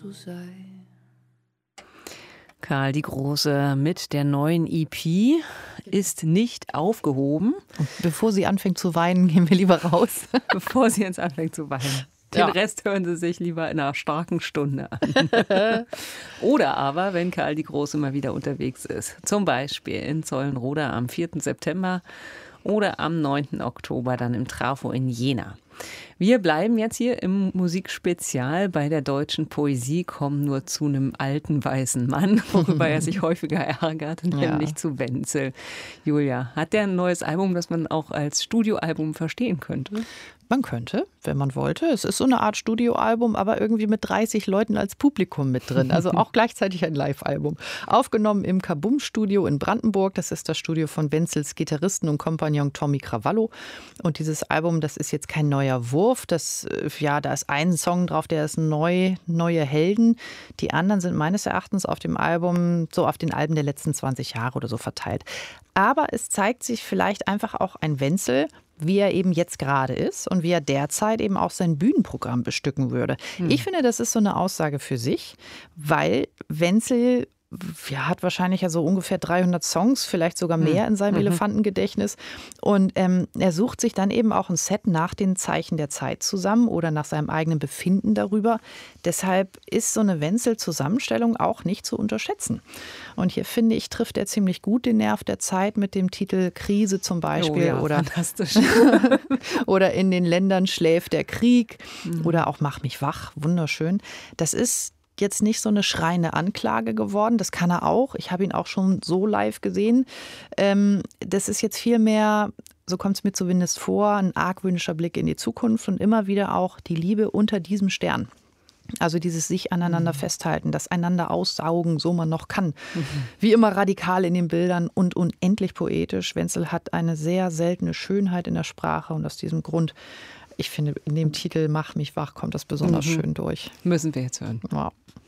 Karl die Große mit der neuen EP ist nicht aufgehoben. Und bevor sie anfängt zu weinen, gehen wir lieber raus. Bevor sie jetzt anfängt zu weinen. Den Rest hören Sie sich lieber in einer starken Stunde an. Oder aber, wenn Karl die Große mal wieder unterwegs ist. Zum Beispiel in Zollenroda am 4. September oder am 9. Oktober dann im Trafo in Jena. Wir bleiben jetzt hier im Musikspezial bei der deutschen Poesie, kommen nur zu einem alten weißen Mann, worüber er sich häufiger ärgert, nämlich zu Wenzel. Julia, hat der ein neues Album, das man auch als Studioalbum verstehen könnte? Man könnte, wenn man wollte. Es ist so eine Art Studioalbum, aber irgendwie mit 30 Leuten als Publikum mit drin. Also auch gleichzeitig ein Live-Album. Aufgenommen im Kabum-Studio in Brandenburg. Das ist das Studio von Wenzels Gitarristen und Kompagnon Tommy Cravallo. Und dieses Album, das ist jetzt kein neuer Wurf. Da ist ein Song drauf, der ist neue Helden. Die anderen sind meines Erachtens auf dem Album, so auf den Alben der letzten 20 Jahre oder so verteilt. Aber es zeigt sich vielleicht einfach auch ein Wenzel, wie er eben jetzt gerade ist und wie er derzeit eben auch sein Bühnenprogramm bestücken würde. Ich finde, das ist so eine Aussage für sich, weil Wenzel hat wahrscheinlich ja so ungefähr 300 Songs, vielleicht sogar mehr in seinem Elefantengedächtnis. Und er sucht sich dann eben auch ein Set nach den Zeichen der Zeit zusammen oder nach seinem eigenen Befinden darüber. Deshalb ist so eine Wenzel-Zusammenstellung auch nicht zu unterschätzen. Und hier, finde ich, trifft er ziemlich gut den Nerv der Zeit mit dem Titel Krise zum Beispiel. Oder fantastisch. oder In den Ländern schläft der Krieg oder auch Mach mich wach, wunderschön. Das ist jetzt nicht so eine schreiende Anklage geworden. Das kann er auch. Ich habe ihn auch schon so live gesehen. Das ist jetzt viel mehr, so kommt es mir zumindest vor, ein argwöhnischer Blick in die Zukunft und immer wieder auch die Liebe unter diesem Stern. Also dieses sich aneinander festhalten, das einander aussaugen, so man noch kann. Wie immer radikal in den Bildern und unendlich poetisch. Wenzel hat eine sehr seltene Schönheit in der Sprache und aus diesem Grund, ich finde, in dem Titel Mach mich wach kommt das besonders schön durch. Müssen wir jetzt hören. Ja.